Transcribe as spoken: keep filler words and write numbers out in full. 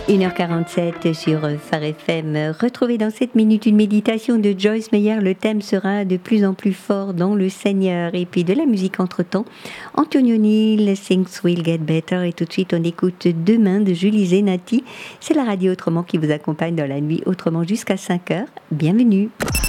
une heure quarante-sept sur Phare F M. Retrouvez dans cette minute une méditation de Joyce Meyer. Le thème sera de plus en plus fort dans le Seigneur. Et puis de la musique entre-temps. Antonio Neal, Things Will Get Better. Et tout de suite, on écoute Demain de Julie Zenati. C'est la radio Autrement qui vous accompagne dans la nuit Autrement jusqu'à cinq heures. Bienvenue.